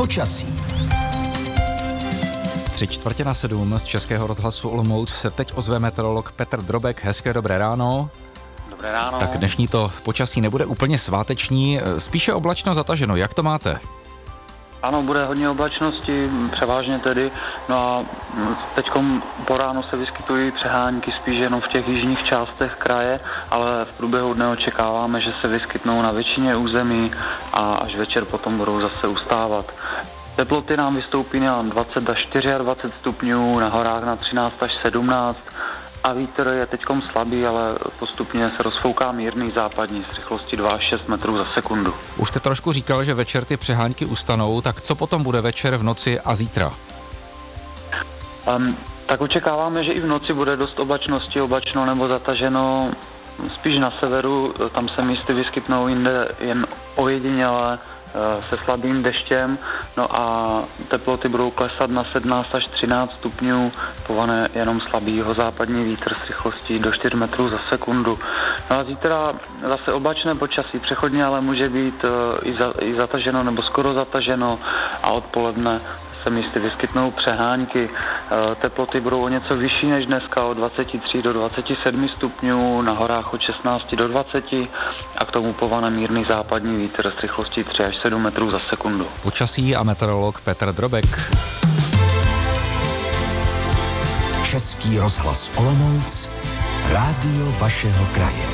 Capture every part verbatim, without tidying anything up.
Počasí. Tři čtvrtě na sedm z Českého rozhlasu Olomouc se teď ozve meteorolog Petr Drobek. Hezké dobré ráno. Dobré ráno. Tak dnešní to počasí nebude úplně sváteční, spíše oblačno zataženo. Jak to máte? Ano, bude hodně oblačnosti, převážně tedy. No a teďkom po ránu se vyskytují přehánky spíš jenom v těch jižních částech kraje, ale v průběhu dne očekáváme, že se vyskytnou na většině území a až večer potom budou zase ustávat. Teploty nám vystoupí na dvacet až dvacet čtyři stupňů, na horách na třináct až sedmnáct a vítr je teďkom slabý, ale postupně se rozfouká mírný západní s rychlostí dva až šest metrů za sekundu. Už jste trošku říkal, že večer ty přehánky ustanou, tak co potom bude večer, v noci a zítra? Um, tak očekáváme, že i v noci bude dost oblačnosti, oblačno nebo zataženo. Spíš na severu, tam se místy vyskytnou jinde jen ojediněle se slabým deštěm, no a teploty budou klesat na sedmnáct až třináct stupňů, povane jenom slabý jihozápadní vítr s rychlostí do čtyři metrů za sekundu. No a zítra zase oblačné počasí, přechodně ale může být i, za, i zataženo nebo skoro zataženo a odpoledne se místy vyskytnou přehánky. Teploty budou o něco vyšší než dneska, od dvacet tři do dvacet sedm stupňů, na horách od šestnáct do dvaceti a k tomu povane mírný západní vítr s rychlostí tři až sedm metrů za sekundu. Počasí a meteorolog Petr Drobek. Český rozhlas Olomouc, rádio vašeho kraje.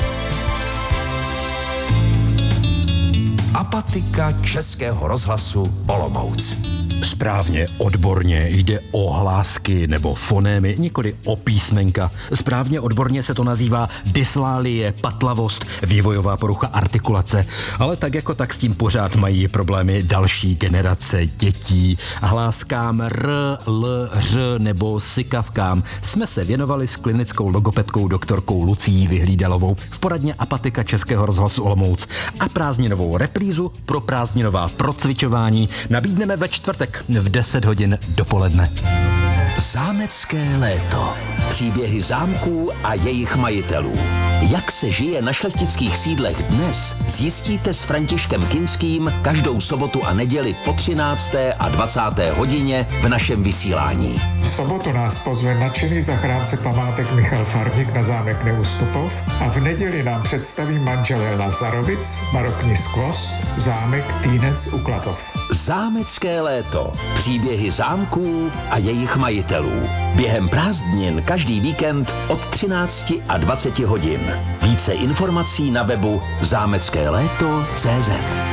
Apatika Českého rozhlasu Olomouc. Správně, odborně jde o hlásky nebo fonémy, nikoli o písmenka. Správně, odborně se to nazývá dyslálie, patlavost, vývojová porucha artikulace. Ale tak jako tak s tím pořád mají problémy další generace dětí. Hláskám r, l, ř nebo sykavkám jsme se věnovali s klinickou logopedkou doktorkou Lucií Vyhlídalovou v poradně Apatika Českého rozhlasu Olomouc. A prázdninovou reprízu pro prázdninová procvičování nabídneme ve čtvrtek v deset hodin dopoledne. Zámecké léto. Příběhy zámků a jejich majitelů. Jak se žije na šlechtických sídlech dnes, zjistíte s Františkem Kinským každou sobotu a neděli po třinácté a dvacáté hodině v našem vysílání. V sobotu nás pozve nadšený zachránce památek Michal Farník na zámek Neustupov a v neděli nám představí manželé Lazarovic, barokní skvost, zámek Týnec u Klatov. Zámecké léto. Příběhy zámků a jejich majitelů. Během prázdnin každý víkend od třinácti a dvaceti hodin. Více informací na webu zámecké léto tečka cé zet.